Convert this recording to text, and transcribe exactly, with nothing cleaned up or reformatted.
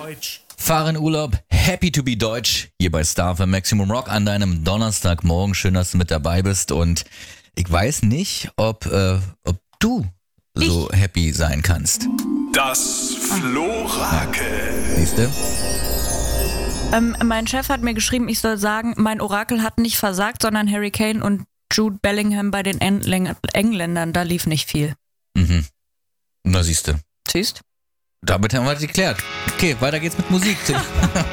Deutsch. Fahre in Urlaub, happy to be Deutsch, hier bei Star F M Maximum Rock an deinem Donnerstagmorgen. Schön, dass du mit dabei bist und ich weiß nicht, ob, äh, ob du so ich. happy sein kannst. Das Florakel. Siehste? Ähm, mein Chef hat mir geschrieben, ich soll sagen, mein Orakel hat nicht versagt, sondern Harry Kane und Jude Bellingham bei den Engl- Engländern, da lief nicht viel. Mhm. Na siehste. Siehst? Damit haben wir das geklärt. Okay, weiter geht's mit Musik.